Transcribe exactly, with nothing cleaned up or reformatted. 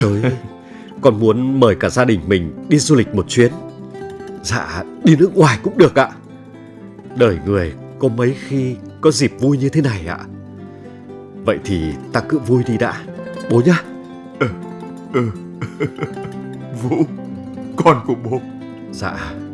Trời ơi, con muốn mời cả gia đình mình đi du lịch một chuyến. Dạ, đi nước ngoài cũng được ạ. Đời người có mấy khi có dịp vui như thế này ạ. Vậy thì ta cứ vui đi đã, bố nhá. Ừ, Vũ, con của bố. Dạ.